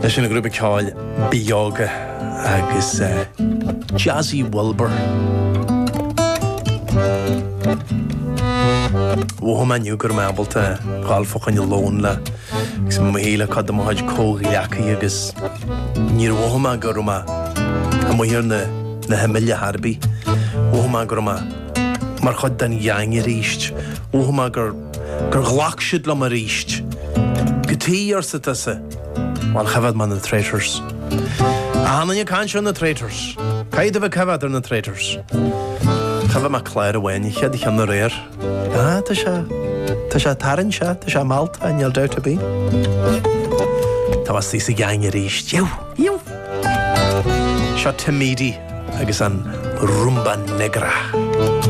Leis sin grúpa ceáil bíoga agus Jazzy Wilbur. Wóhamaniu gur meabalta gáilfochan i lón le gus mhéile cad am haid cóghiacaí agus níor wóhama gur ma a muhir na himile harbi. Wóhama gur ma mar chud den jaingi ríist. Wóhama gur ghlachsid le mar ríist. Gutí ar sa tasa wal chafad man na traitors. A hanan ya cansio na traitors. Caid a bheith cafad ar na traitors. Chafad ma clair a wein, chiad i chan na réir. Ta sha taran sha, ta sha Malta an yal dauta bí. Ta was tí sa jaingi ríist. Iw. Sha Timidi agus an Rumba Negra.